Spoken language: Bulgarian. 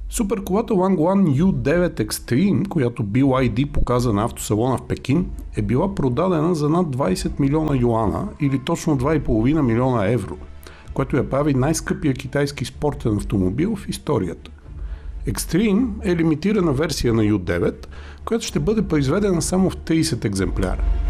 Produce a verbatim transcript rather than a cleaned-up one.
Суперколата Langwan ю девет Extreme, която би вай ай ди показа на автосалона в Пекин, е била продадена за над двайсет милиона юана или точно два и половина милиона евро, което я прави най-скъпия китайски спортен автомобил в историята. Extreme е лимитирана версия на ю девет, която ще бъде произведена само в трийсет екземпляра.